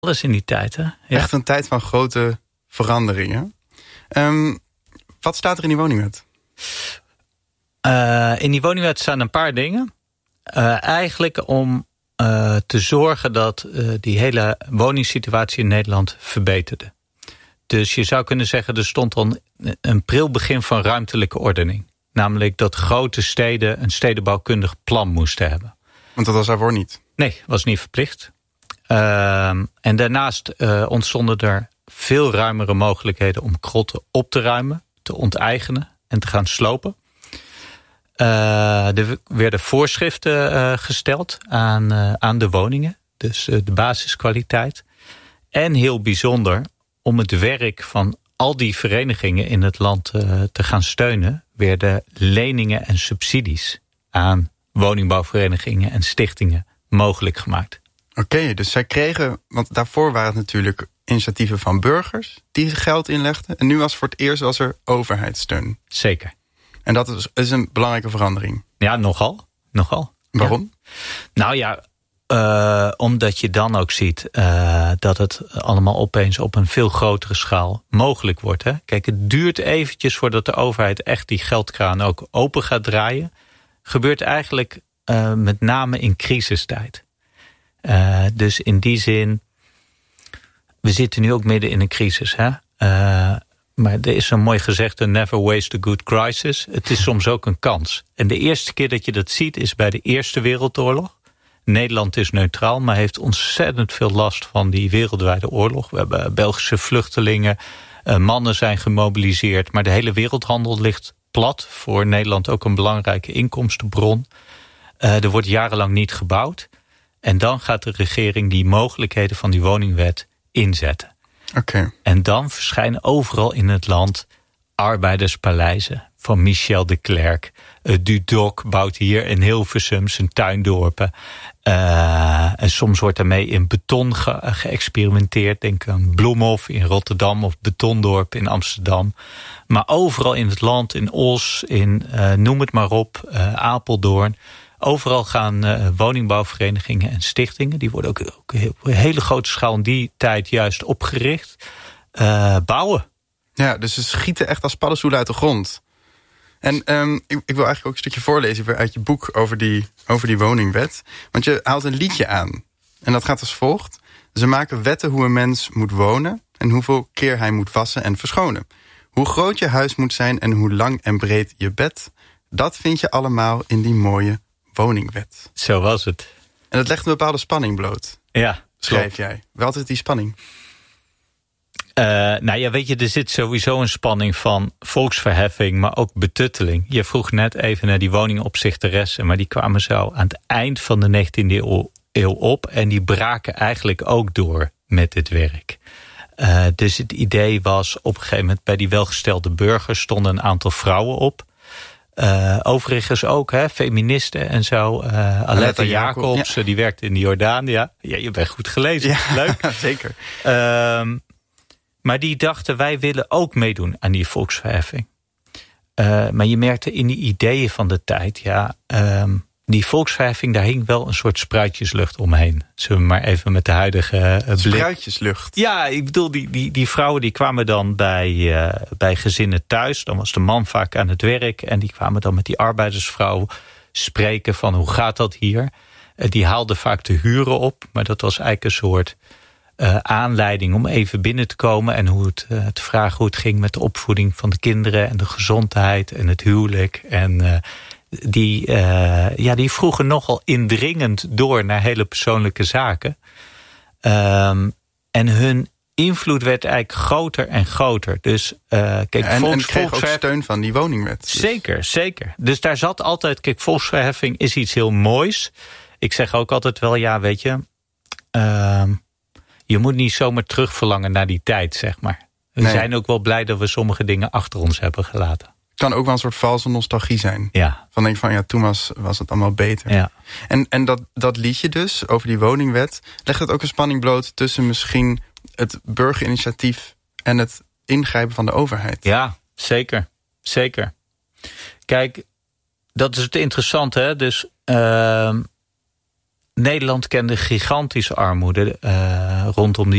alles in die tijd, hè? Ja. Echt een tijd van grote veranderingen. Wat staat er in die woningwet? In die woningwet staan een paar dingen. Eigenlijk om te zorgen dat die hele woningssituatie in Nederland verbeterde. Dus je zou kunnen zeggen, er stond dan een pril begin van ruimtelijke ordening. Namelijk dat grote steden een stedenbouwkundig plan moesten hebben. Want dat was daarvoor niet? Nee, was niet verplicht. En daarnaast ontstonden er veel ruimere mogelijkheden om krotten op te ruimen, te onteigenen en te gaan slopen. Er werden voorschriften gesteld aan de woningen. Dus de basiskwaliteit. En heel bijzonder, om het werk van al die verenigingen in het land te gaan steunen, werden leningen en subsidies aan woningbouwverenigingen en stichtingen mogelijk gemaakt. Oké, dus zij kregen, want daarvoor waren het natuurlijk initiatieven van burgers die geld inlegden. En nu was voor het eerst was er overheidssteun. Zeker. En dat is een belangrijke verandering. Ja, nogal. Waarom? Ja. Nou ja, omdat je dan ook ziet dat het allemaal opeens op een veel grotere schaal mogelijk wordt. Hè? Kijk, het duurt eventjes voordat de overheid echt die geldkraan ook open gaat draaien. Gebeurt eigenlijk met name in crisistijd. Dus in die zin, we zitten nu ook midden in een crisis. Hè? Maar er is zo'n mooi gezegde, never waste a good crisis. Het is soms ook een kans. En de eerste keer dat je dat ziet is bij de Eerste Wereldoorlog. Nederland is neutraal, maar heeft ontzettend veel last van die wereldwijde oorlog. We hebben Belgische vluchtelingen, mannen zijn gemobiliseerd. Maar de hele wereldhandel ligt plat. Voor Nederland ook een belangrijke inkomstenbron. Er wordt jarenlang niet gebouwd. En dan gaat de regering die mogelijkheden van die woningwet inzetten. Okay. En dan verschijnen overal in het land arbeiderspaleizen van Michel de Clercq. Dudok bouwt hier in Hilversum zijn tuindorpen. En soms wordt daarmee in beton geëxperimenteerd. Denk aan Bloemhof in Rotterdam of Betondorp in Amsterdam. Maar overal in het land, in Os, in noem het maar op, Apeldoorn. Overal gaan woningbouwverenigingen en stichtingen. Die worden ook op een hele grote schaal in die tijd juist opgericht. Bouwen. Ja, dus ze schieten echt als paddenstoelen uit de grond. En ik wil eigenlijk ook een stukje voorlezen weer uit je boek over die woningwet. Want je haalt een liedje aan. En dat gaat als volgt. Ze maken wetten hoe een mens moet wonen en hoeveel keer hij moet wassen en verschonen. Hoe groot je huis moet zijn en hoe lang en breed je bed. Dat vind je allemaal in die mooie woningwet. Zo was het. En dat legt een bepaalde spanning bloot. Ja, schrijf jij. Wel zit die spanning? Nou ja, weet je, er zit sowieso een spanning van volksverheffing, maar ook betutteling. Je vroeg net even naar die woningopzichteressen, maar die kwamen zo aan het eind van de 19e eeuw op. En die braken eigenlijk ook door met dit werk. Dus het idee was, op een gegeven moment bij die welgestelde burgers stonden een aantal vrouwen op. Overigens ook, hè, feministen en zo. Aletta Jacobs, ja. Die werkte in de Jordaan. Ja, je bent goed gelezen. Ja, leuk. Zeker. Maar die dachten, wij willen ook meedoen aan die volksverheffing. Maar je merkte in die ideeën van de tijd, die volksverheffing, daar hing wel een soort spruitjeslucht omheen. Zullen we maar even met de huidige blik. Spruitjeslucht? Ja, ik bedoel, die vrouwen die kwamen dan bij gezinnen thuis. Dan was de man vaak aan het werk. En die kwamen dan met die arbeidersvrouw spreken van hoe gaat dat hier? Die haalden vaak de huren op. Maar dat was eigenlijk een soort aanleiding om even binnen te komen. En te vragen hoe het ging met de opvoeding van de kinderen. En de gezondheid en het huwelijk. En die vroegen nogal indringend door naar hele persoonlijke zaken. En hun invloed werd eigenlijk groter en groter. Dus kijk, en kreeg ook steun van die woningwet. Dus. Zeker. Dus daar zat altijd, kijk, volksverheffing is iets heel moois. Ik zeg ook altijd wel, ja, weet je, je moet niet zomaar terugverlangen naar die tijd, zeg maar. We zijn ook wel blij dat we sommige dingen achter ons hebben gelaten. Kan ook wel een soort valse nostalgie zijn. Ja. Van denk van, ja, toen was het allemaal beter. Ja. En dat liedje dus, over die woningwet, legt het ook een spanning bloot tussen misschien het burgerinitiatief en het ingrijpen van de overheid. Ja, zeker. Kijk, dat is het interessante, hè. Dus Nederland kende gigantische armoede rondom die